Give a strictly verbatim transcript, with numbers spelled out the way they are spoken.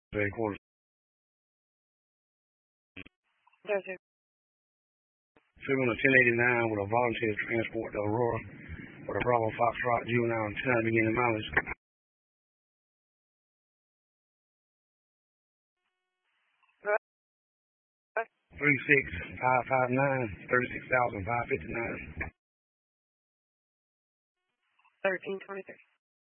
quarter. Desert. Female ten eighty-nine with a volunteer transport to Aurora with a Bravo Foxtrot juvenile and ten beginning mileage. Three six five five nine thirty six thousand five fifty nine. Thirteen twenty three.